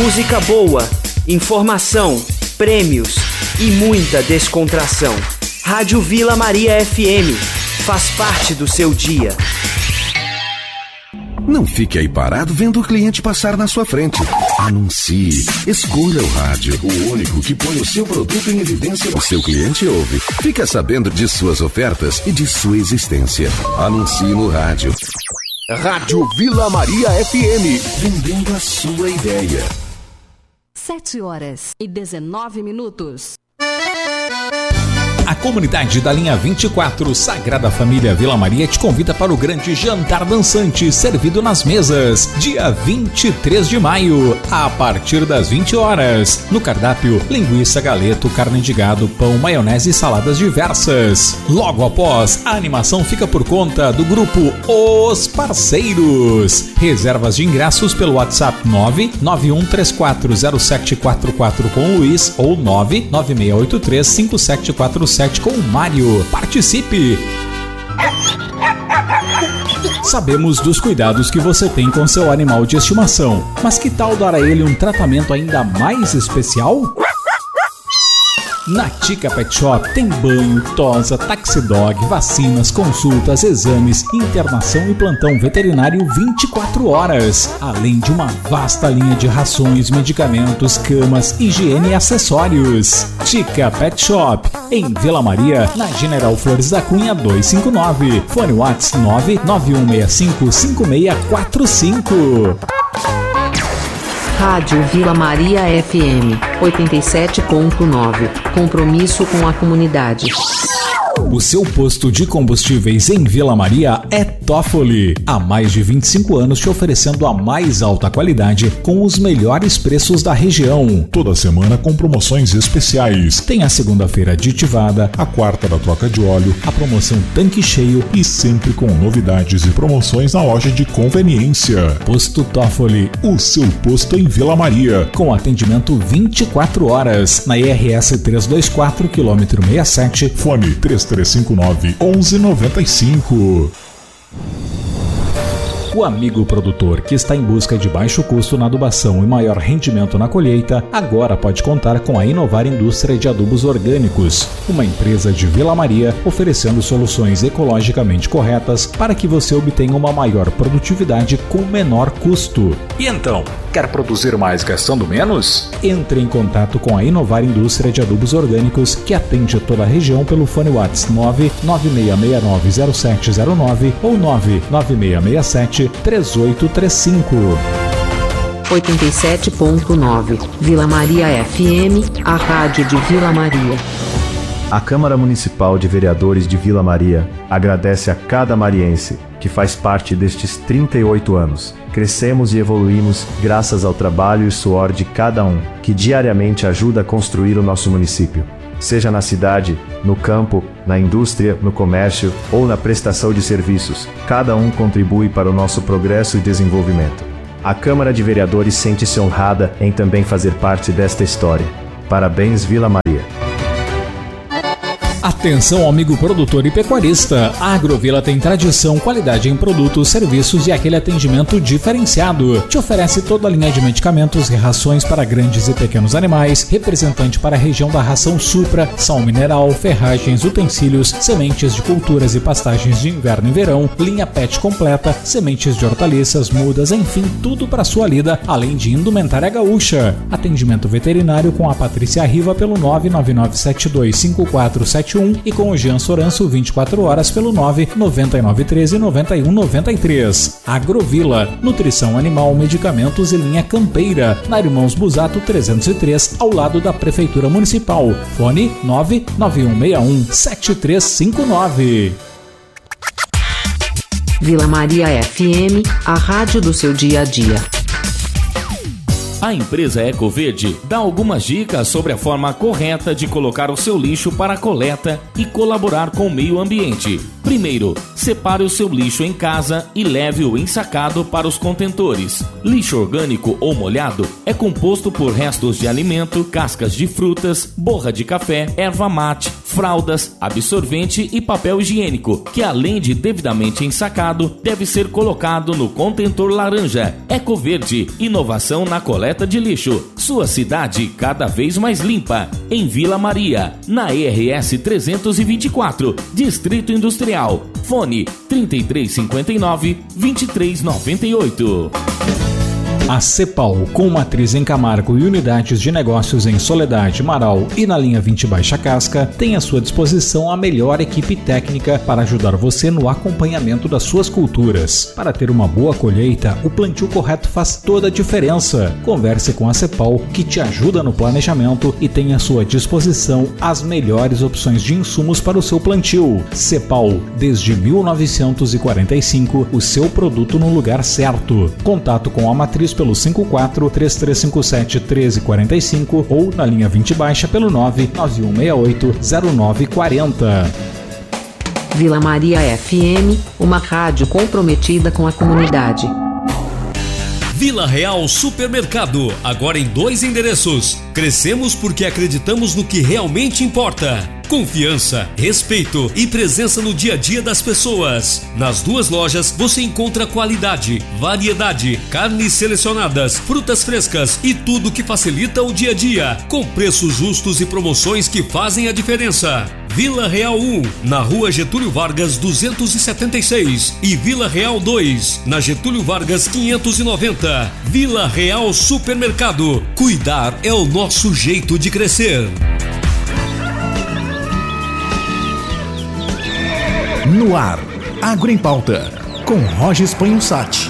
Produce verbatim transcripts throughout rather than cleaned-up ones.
Música boa, informação, prêmios e muita descontração. Rádio Vila Maria F M faz parte do seu dia. Não fique aí parado vendo o cliente passar na sua frente. Anuncie. Escolha o rádio, o único que põe o seu produto em evidência. O seu cliente ouve. Fica sabendo de suas ofertas e de sua existência. Anuncie no rádio. Rádio Vila Maria F M. Vendendo a sua ideia. Sete horas e dezenove minutos. A comunidade da linha vinte e quatro Sagrada Família Vila Maria te convida para o grande jantar dançante servido nas mesas, dia vinte e três de maio, a partir das vinte horas. No cardápio, linguiça, galeto, carne de gado, pão, maionese e saladas diversas. Logo após, a animação fica por conta do grupo Os Parceiros. Reservas de ingressos pelo WhatsApp nove nove um três quatro zero sete quatro quatro com o Luiz ou nove nove seis oito três cinco sete quatro sete com o Mário. Participe! Sabemos dos cuidados que você tem com seu animal de estimação, mas que tal dar a ele um tratamento ainda mais especial? Na Tica Pet Shop tem banho, tosa, taxidog, vacinas, consultas, exames, internação e plantão veterinário vinte e quatro horas. Além de uma vasta linha de rações, medicamentos, camas, higiene e acessórios. Tica Pet Shop, em Vila Maria, na General Flores da Cunha duzentos e cinquenta e nove. Fone WhatsApp nove nove um seis cinco cinco seis quatro cinco. Rádio Vila Maria F M oitenta e sete ponto nove. Compromisso com a comunidade. O seu posto de combustíveis em Vila Maria é Toffoli. Há mais de vinte e cinco anos te oferecendo a mais alta qualidade com os melhores preços da região. Toda semana com promoções especiais. Tem a segunda-feira aditivada, a quarta da troca de óleo, a promoção tanque cheio e sempre com novidades e promoções na loja de conveniência. Posto Toffoli, o seu posto em Vila Maria. Com atendimento vinte e quatro horas na I R S trezentos e vinte e quatro, quilômetro sessenta e sete. Fone três três cinco nove um um nove cinco. O amigo produtor que está em busca de baixo custo na adubação e maior rendimento na colheita, agora pode contar com a Inovar Indústria de Adubos Orgânicos, uma empresa de Vila Maria oferecendo soluções ecologicamente corretas para que você obtenha uma maior produtividade com menor custo. E então, quer produzir mais gastando menos? Entre em contato com a Inovar Indústria de Adubos Orgânicos, que atende toda a região pelo fone WhatsApp nove nove seis seis nove zero sete zero nove ou nove nove seis seis sete três oito três cinco. oitenta e sete ponto nove. Vila Maria F M, a rádio de Vila Maria. A Câmara Municipal de Vereadores de Vila Maria agradece a cada mariense que faz parte destes trinta e oito anos. Crescemos e evoluímos graças ao trabalho e suor de cada um, que diariamente ajuda a construir o nosso município. Seja na cidade, no campo, na indústria, no comércio ou na prestação de serviços, cada um contribui para o nosso progresso e desenvolvimento. A Câmara de Vereadores sente-se honrada em também fazer parte desta história. Parabéns, Vila Maria. Atenção, amigo produtor e pecuarista. A Agrovila tem tradição, qualidade em produtos, serviços e aquele atendimento diferenciado. Te oferece toda a linha de medicamentos e rações para grandes e pequenos animais, representante para a região da ração Supra, sal mineral, ferragens, utensílios, sementes de culturas e pastagens de inverno e verão, linha pet completa, sementes de hortaliças, mudas, enfim, tudo para sua lida, além de indumentária gaúcha. Atendimento veterinário com a Patrícia Riva pelo nove nove nove sete dois cinco quatro sete um e com o Jean Soranço vinte e quatro horas pelo nove nove nove um três nove um nove três. Agrovila, nutrição animal, medicamentos e linha campeira, na Irmãos Busato trezentos e três, ao lado da Prefeitura Municipal. Fone nove nove um seis um sete três cinco nove. Vila Maria F M, a rádio do seu dia a dia. A empresa Ecoverde dá algumas dicas sobre a forma correta de colocar o seu lixo para coleta e colaborar com o meio ambiente. Primeiro, separe o seu lixo em casa e leve-o ensacado para os contentores. Lixo orgânico ou molhado é composto por restos de alimento, cascas de frutas, borra de café, erva mate, fraldas, absorvente e papel higiênico, que além de devidamente ensacado, deve ser colocado no contentor laranja. Ecoverde, inovação na coleta de lixo. Sua cidade cada vez mais limpa. Em Vila Maria, na E R S trezentos e vinte e quatro, Distrito Industrial. Fone trinta e três cinquenta e nove, vinte e três noventa e oito. A Cepal, com matriz em Camargo e unidades de negócios em Soledade, Marau e na linha vinte Baixa Casca, tem à sua disposição a melhor equipe técnica para ajudar você no acompanhamento das suas culturas. Para ter uma boa colheita, o plantio correto faz toda a diferença. Converse com a Cepal, que te ajuda no planejamento e tem à sua disposição as melhores opções de insumos para o seu plantio. Cepal, desde mil novecentos e quarenta e cinco, o seu produto no lugar certo. Contato com a matriz pelo cinco quatro, três três cinco sete, um três quatro cinco ou na linha vinte Baixa pelo nove nove um seis oito, zero nove quatro zero. Vila Maria F M, uma rádio comprometida com a comunidade. Vila Real Supermercado, agora em dois endereços. Crescemos porque acreditamos no que realmente importa. Confiança, respeito e presença no dia a dia das pessoas. Nas duas lojas você encontra qualidade, variedade, carnes selecionadas, frutas frescas e tudo que facilita o dia a dia, com preços justos e promoções que fazem a diferença. Vila Real um, na Rua Getúlio Vargas duzentos e setenta e seis e Vila Real dois, na Getúlio Vargas quinhentos e noventa. Vila Real Supermercado. Cuidar é o nosso jeito de crescer. No ar, Agro em Pauta, com Roger Spanhusati.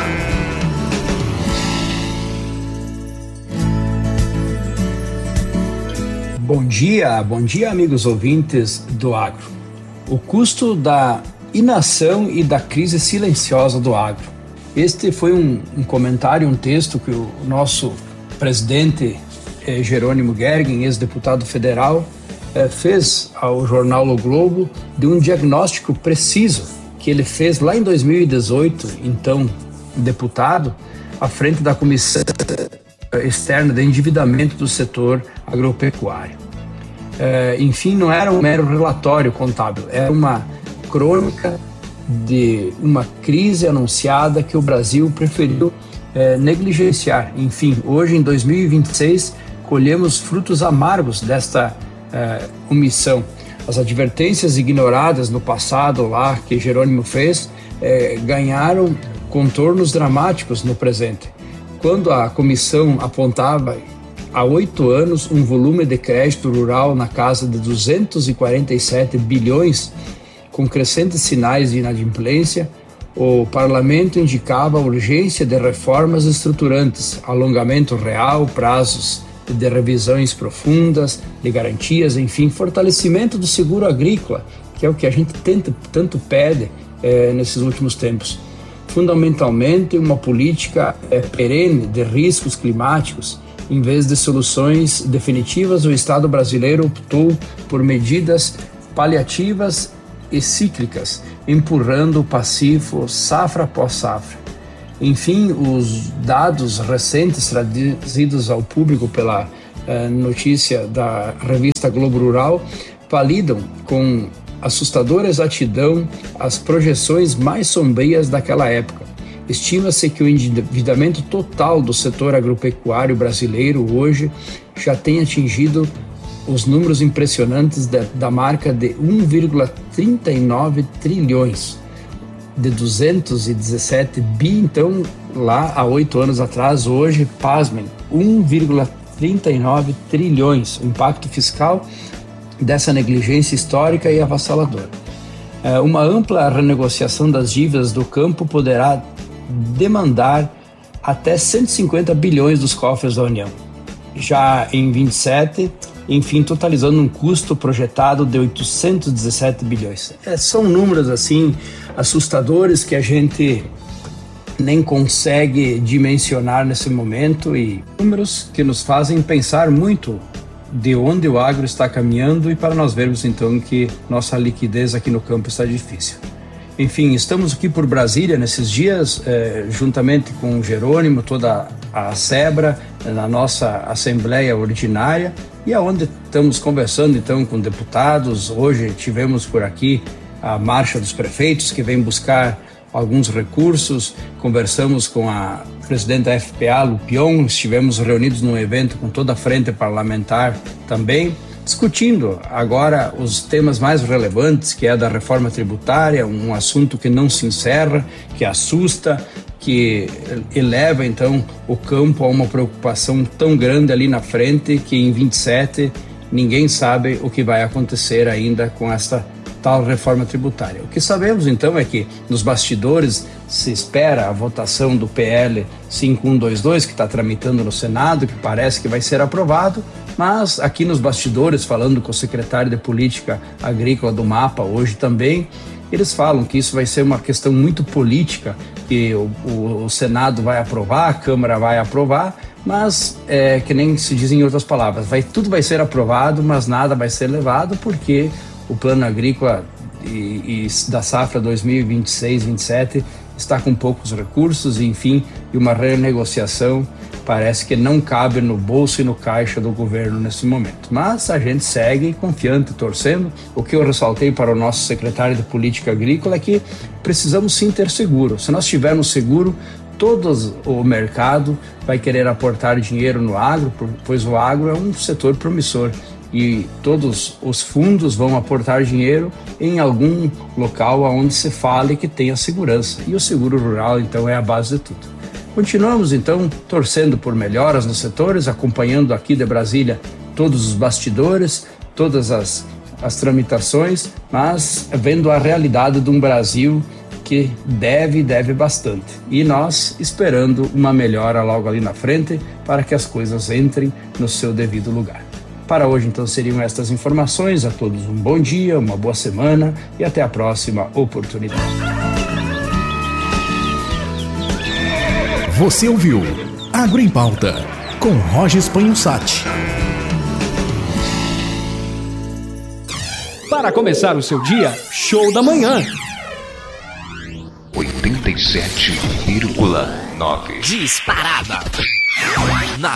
Bom dia, bom dia amigos ouvintes do agro. O custo da inação e da crise silenciosa do agro. Este foi um, um comentário, um texto que o nosso presidente eh, Jerônimo Gergen, ex-deputado federal, eh, fez ao jornal O Globo de um diagnóstico preciso que ele fez lá em dois mil e dezoito, então deputado, à frente da Comissão Externa de Endividamento do Setor Agropecuário. É, enfim, não era um mero relatório contábil, era uma crônica de uma crise anunciada que o Brasil preferiu é, negligenciar. Enfim, hoje em dois mil e vinte e seis, colhemos frutos amargos desta é, omissão. As advertências ignoradas no passado lá que Jerônimo fez é, ganharam contornos dramáticos no presente. Quando a comissão apontava há oito anos um volume de crédito rural na casa de duzentos e quarenta e sete bilhões, com crescentes sinais de inadimplência, o parlamento indicava a urgência de reformas estruturantes, alongamento real, prazos de revisões profundas, de garantias, enfim, fortalecimento do seguro agrícola, que é o que a gente tenta, tanto pede eh, nesses últimos tempos. Fundamentalmente, uma política é, perene de riscos climáticos. Em vez de soluções definitivas, o Estado brasileiro optou por medidas paliativas e cíclicas, empurrando o passivo safra após safra. Enfim, os dados recentes trazidos ao público pela eh, notícia da revista Globo Rural validam com assustadora exatidão as projeções mais sombrias daquela época. Estima-se que o endividamento total do setor agropecuário brasileiro hoje já tem atingido os números impressionantes da, da marca de um vírgula trinta e nove trilhões, de duzentos e dezessete bi, então lá há oito anos atrás, hoje, pasmem, um vírgula trinta e nove trilhões, o impacto fiscal dessa negligência histórica e avassaladora. Uma ampla renegociação das dívidas do campo poderá demandar até cento e cinquenta bilhões dos cofres da União. Já em vinte e sete, enfim, totalizando um custo projetado de oitocentos e dezessete bilhões. É, são números assim assustadores que a gente nem consegue dimensionar nesse momento, e números que nos fazem pensar muito de onde o agro está caminhando e para nós vermos então que nossa liquidez aqui no campo está difícil. Enfim, estamos aqui por Brasília nesses dias, eh, juntamente com o Jerônimo, toda a SEBRA, na nossa Assembleia Ordinária, e aonde estamos conversando então com deputados. Hoje tivemos por aqui a marcha dos prefeitos que vem buscar alguns recursos, conversamos com a presidente da F P A, Lupion, estivemos reunidos num evento com toda a frente parlamentar também, discutindo agora os temas mais relevantes, que é a da reforma tributária, um assunto que não se encerra, que assusta, que eleva então o campo a uma preocupação tão grande ali na frente, que em vinte e sete ninguém sabe o que vai acontecer ainda com esta tal reforma tributária. O que sabemos então é que nos bastidores se espera a votação do P L cinco um dois dois, que está tramitando no Senado, que parece que vai ser aprovado, mas aqui nos bastidores, falando com o secretário de Política Agrícola do MAPA hoje também, eles falam que isso vai ser uma questão muito política, que o, o, o Senado vai aprovar, a Câmara vai aprovar, mas é, que nem se diz em outras palavras, vai, tudo vai ser aprovado, mas nada vai ser levado, porque o plano agrícola e, e da safra dois mil e vinte e seis, vinte e sete está com poucos recursos, e, enfim, e uma renegociação parece que não cabe no bolso e no caixa do governo nesse momento. Mas a gente segue confiante, torcendo. O que eu ressaltei para o nosso secretário de Política Agrícola é que precisamos sim ter seguro. Se nós tivermos seguro, todo o mercado vai querer aportar dinheiro no agro, pois o agro é um setor promissor. E todos os fundos vão aportar dinheiro em algum local onde se fale que tenha segurança. E o seguro rural, então, é a base de tudo. Continuamos, então, torcendo por melhoras nos setores, acompanhando aqui de Brasília todos os bastidores, todas as, as tramitações, mas vendo a realidade de um Brasil que deve, deve bastante. E nós esperando uma melhora logo ali na frente para que as coisas entrem no seu devido lugar. Para hoje, então, seriam estas informações. A todos um bom dia, uma boa semana e até a próxima oportunidade. Você ouviu Agro em Pauta, com Rogers Panhussati. Para começar o seu dia, show da manhã. oitenta e sete vírgula nove Disparada. Na